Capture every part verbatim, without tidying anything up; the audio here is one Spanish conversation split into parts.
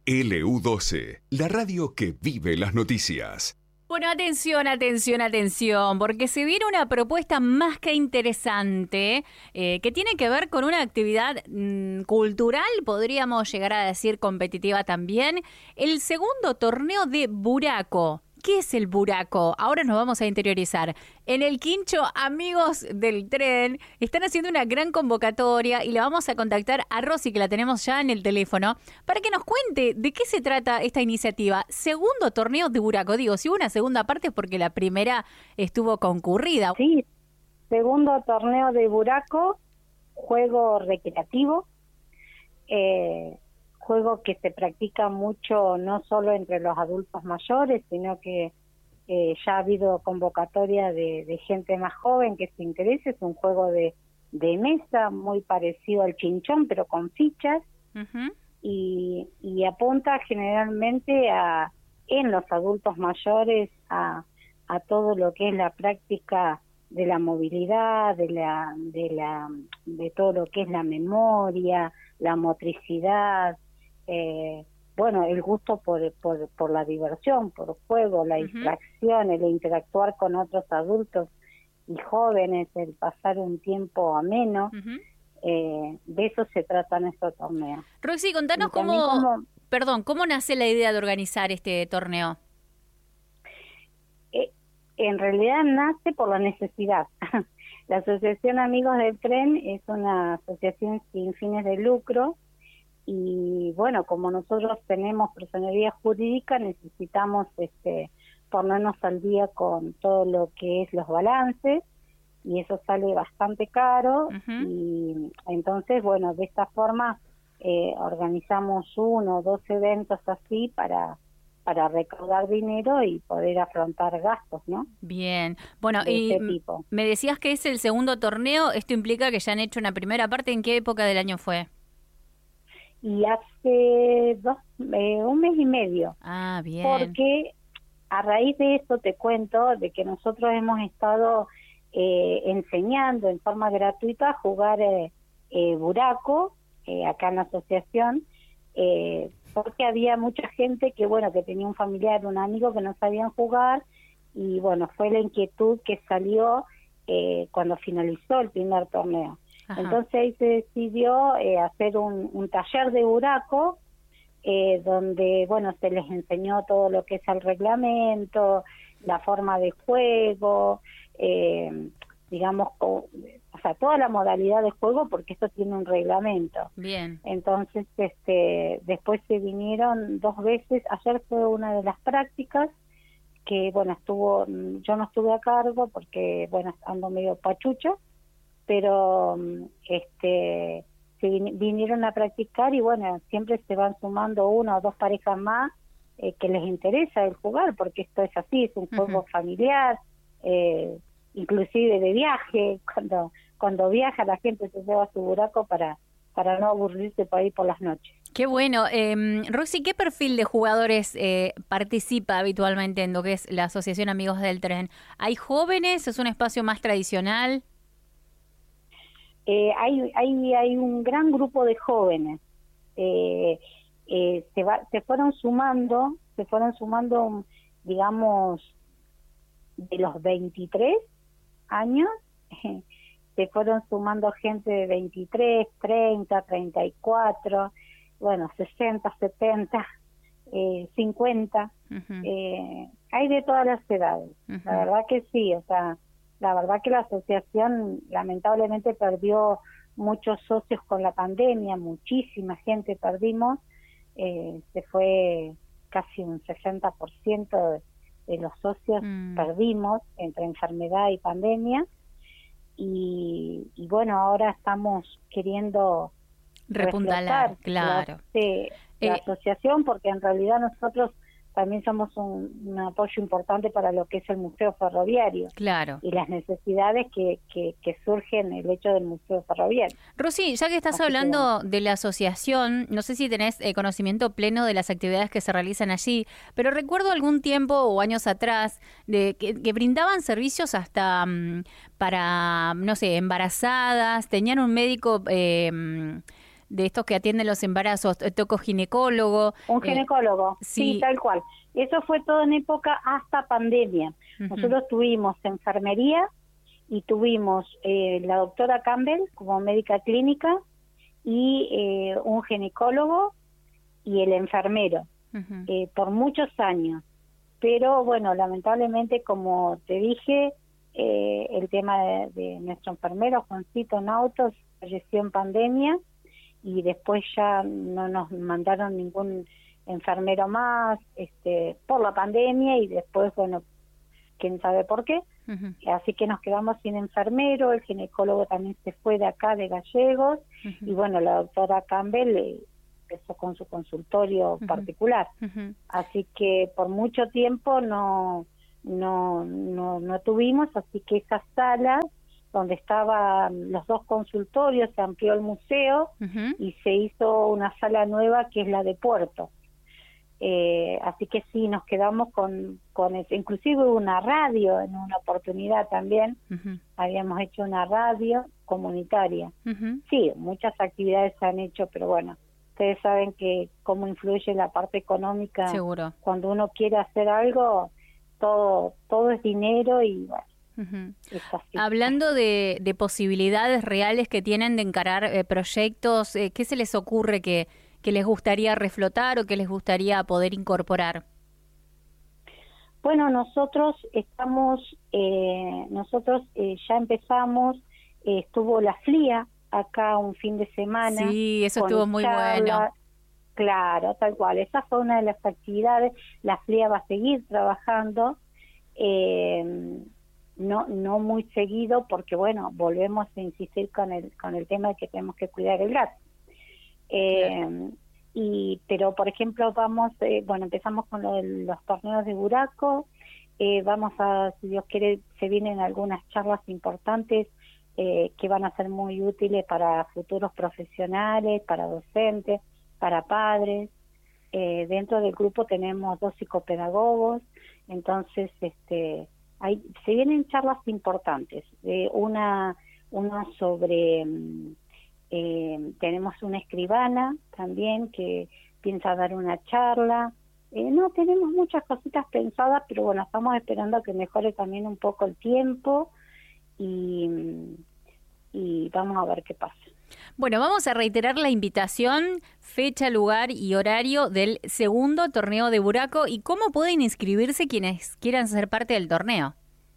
L U doce, la radio que vive las noticias. Bueno, atención, atención, atención, porque se viene una propuesta más que interesante eh, que tiene que ver con una actividad mmm, cultural, podríamos llegar a decir competitiva también, el segundo torneo de Buraco. ¿Qué es el Buraco? Ahora nos vamos a interiorizar. En el Quincho, amigos del tren, están haciendo una gran convocatoria y le vamos a contactar a Rosy, que la tenemos ya en el teléfono, para que nos cuente de qué se trata esta iniciativa. Segundo torneo de Buraco. Digo, si hubo una segunda parte es porque la primera estuvo concurrida. Sí, segundo torneo de Buraco, juego recreativo, eh... juego que se practica mucho no solo entre los adultos mayores, sino que eh, ya ha habido convocatoria de, de gente más joven que se interese. Es un juego de, de mesa muy parecido al chinchón, pero con fichas, uh-huh. y, y apunta generalmente a en los adultos mayores a, a todo lo que es la práctica de la movilidad, de la de la de todo lo que es la memoria, la motricidad. Eh, bueno, el gusto por, por por la diversión, por el juego, la uh-huh. distracción, el interactuar con otros adultos y jóvenes, el pasar un tiempo ameno, uh-huh. eh, de eso se trata nuestro torneo. Roxy, contanos cómo, cómo, perdón, ¿cómo nace la idea de organizar este torneo? Eh, en realidad nace por la necesidad. La Asociación Amigos del Tren es una asociación sin fines de lucro. Y bueno, como nosotros tenemos personería jurídica, necesitamos este ponernos al día con todo lo que es los balances, y eso sale bastante caro. Uh-huh. Y entonces, bueno, de esta forma eh, organizamos uno o dos eventos así para para recaudar dinero y poder afrontar gastos, ¿no? Bien. Bueno, de y este tipo. Me decías que es el segundo torneo. Esto implica que ya han hecho una primera parte. ¿En qué época del año fue? Y hace dos, eh, un mes y medio. Ah, bien. Porque a raíz de esto te cuento de que nosotros hemos estado eh, enseñando en forma gratuita a jugar eh, eh, Buraco, eh, acá en la asociación, eh, porque había mucha gente que, bueno, que tenía un familiar, un amigo que no sabían jugar, y bueno, fue la inquietud que salió eh, cuando finalizó el primer torneo. Ajá. Entonces ahí se decidió eh, hacer un, un taller de Buraco, eh, donde, bueno, se les enseñó todo lo que es el reglamento, la forma de juego, eh, digamos, o, o sea, toda la modalidad de juego, porque esto tiene un reglamento. Bien. Entonces, este, después se vinieron dos veces. Ayer fue una de las prácticas que, bueno, estuvo, yo no estuve a cargo porque, bueno, ando medio pachucho, pero este se vin- vinieron a practicar, y bueno, siempre se van sumando una o dos parejas más eh, que les interesa el jugar, porque esto es así, es un juego uh-huh. familiar, eh, inclusive de viaje. Cuando cuando viaja la gente se lleva su buraco para para no aburrirse por ahí por las noches. Qué bueno. Eh, Roxy, ¿qué perfil de jugadores eh, participa habitualmente en lo que es la Asociación Amigos del Tren? ¿Hay jóvenes? ¿Es un espacio más tradicional? Eh, hay, hay, hay un gran grupo de jóvenes. Eh, eh, se, va, se fueron sumando, se fueron sumando, digamos, de los veintitrés años, eh, se fueron sumando gente de veintitrés, treinta, treinta y cuatro, bueno, sesenta, setenta, eh, cincuenta, uh-huh. eh, hay de todas las edades. Uh-huh. La verdad que sí, o sea, la verdad que la asociación lamentablemente perdió muchos socios con la pandemia, muchísima gente perdimos, eh, se fue casi un sesenta por ciento de, de los socios mm. perdimos entre enfermedad y pandemia, y, y bueno, ahora estamos queriendo repuntalar, claro, la, sí, la eh, asociación, porque en realidad nosotros también somos un, un apoyo importante para lo que es el Museo Ferroviario. Claro. Y las necesidades que, que, que surgen el hecho del Museo Ferroviario. Rosy, ya que estás Así hablando que... de la asociación, no sé si tenés eh, conocimiento pleno de las actividades que se realizan allí, pero recuerdo algún tiempo o años atrás de que, que brindaban servicios hasta um, para, no sé, embarazadas, tenían un médico... Eh, de estos que atienden los embarazos, tocoginecólogo. Un ginecólogo, eh, sí. sí, tal cual. Eso fue todo en época hasta pandemia. Uh-huh. Nosotros tuvimos enfermería y tuvimos eh, la doctora Campbell como médica clínica y eh, un ginecólogo y el enfermero uh-huh. eh, por muchos años. Pero bueno, lamentablemente, como te dije, eh, el tema de, de nuestro enfermero, Juancito Nautos, falleció en pandemia y después ya no nos mandaron ningún enfermero más este, por la pandemia y después, bueno, quién sabe por qué. Uh-huh. Así que nos quedamos sin enfermero, el ginecólogo también se fue de acá, de Gallegos, uh-huh. y bueno, la doctora Campbell eh, empezó con su consultorio uh-huh. particular. Uh-huh. Así que por mucho tiempo no, no, no, no tuvimos, así que esa sala donde estaban los dos consultorios se amplió el museo uh-huh. y se hizo una sala nueva que es la de Puerto. Eh, así que sí, nos quedamos con, con eso. Inclusive hubo una radio en una oportunidad también, uh-huh. habíamos hecho una radio comunitaria. Uh-huh. Sí, muchas actividades se han hecho, pero bueno, ustedes saben que cómo influye la parte económica. Seguro. Cuando uno quiere hacer algo, todo, todo es dinero y bueno. Uh-huh. Hablando de, de posibilidades reales que tienen de encarar eh, proyectos, eh, ¿qué se les ocurre que que les gustaría reflotar o que les gustaría poder incorporar? Bueno, nosotros estamos, eh, nosotros eh, ya empezamos, eh, estuvo la F L I A acá un fin de semana. Sí, eso estuvo muy charla. Bueno. Claro, tal cual, esa fue una de las actividades, la F L I A va a seguir trabajando, eh, no no muy seguido porque bueno, volvemos a insistir con el, con el tema de que tenemos que cuidar el gas. Eh, y pero por ejemplo vamos eh, bueno empezamos con lo de los torneos de buraco, eh, vamos a, si Dios quiere, se vienen algunas charlas importantes eh, que van a ser muy útiles para futuros profesionales, para docentes, para padres. Eh, dentro del grupo tenemos dos psicopedagogos, entonces este hay, se vienen charlas importantes, eh, una una sobre Eh, tenemos una escribana también que piensa dar una charla. Eh, no, tenemos muchas cositas pensadas, pero bueno, estamos esperando a que mejore también un poco el tiempo y, y vamos a ver qué pasa. Bueno, vamos a reiterar la invitación, fecha, lugar y horario del segundo torneo de buraco y cómo pueden inscribirse quienes quieran ser parte del torneo.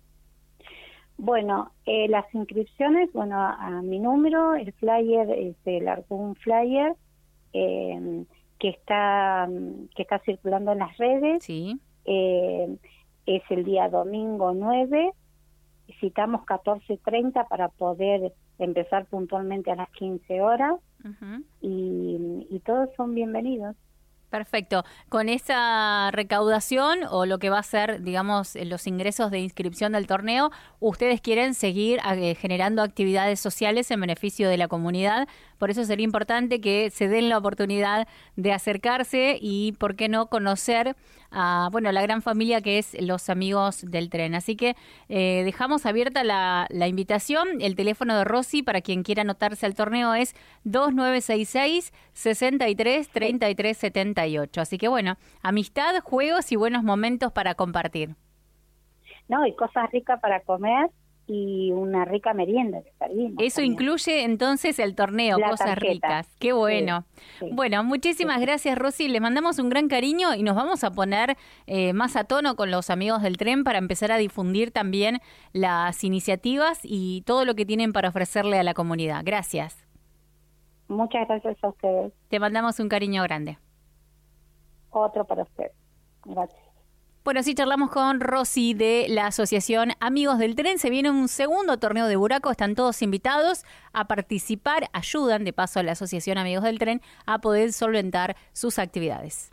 Bueno, eh, las inscripciones, bueno, a, a mi número, el flyer, este, largó un flyer eh, que está que está circulando en las redes. Sí. Eh, es el día domingo nueve, citamos catorce treinta para poder empezar puntualmente a las quince horas uh-huh. y, y todos son bienvenidos. Perfecto. Con esa recaudación o lo que va a ser, digamos, los ingresos de inscripción del torneo, ustedes quieren seguir eh, generando actividades sociales en beneficio de la comunidad. Por eso sería importante que se den la oportunidad de acercarse y, ¿por qué no?, conocer a, bueno, la gran familia que es los Amigos del Tren. Así que eh, dejamos abierta la, la invitación. El teléfono de Rosy para quien quiera anotarse al torneo es dos nueve seis seis, seis tres, tres tres siete ocho. Así que bueno, amistad, juegos y buenos momentos para compartir. No, y cosas ricas para comer y una rica merienda que servimos. Eso también. Incluye entonces el torneo, la cosas tarjeta. Ricas. Qué bueno. Sí, sí. Bueno, muchísimas sí. gracias, Rosy. Les mandamos un gran cariño y nos vamos a poner eh, más a tono con los Amigos del Tren para empezar a difundir también las iniciativas y todo lo que tienen para ofrecerle a la comunidad. Gracias. Muchas gracias a ustedes. Te mandamos un cariño grande. Otro para ustedes. Gracias. Bueno, sí, charlamos con Rosy de la Asociación Amigos del Tren. Se viene un segundo torneo de buraco. Están todos invitados a participar. Ayudan, de paso, a la Asociación Amigos del Tren a poder solventar sus actividades.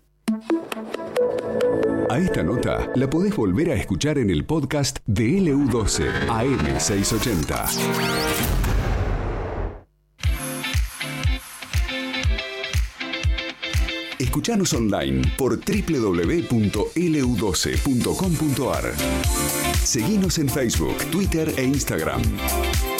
A esta nota la podés volver a escuchar en el podcast de L U doce A M seiscientos ochenta. Escuchanos online por doble u doble u doble u punto L U doce punto com punto A R. Seguinos en Facebook, Twitter e Instagram.